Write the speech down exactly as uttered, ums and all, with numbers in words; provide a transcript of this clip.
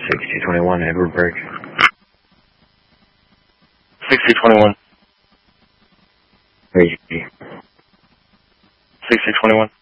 sixty twenty-one, Edward Burke. sixty twenty-one. Where you be? sixty twenty-one.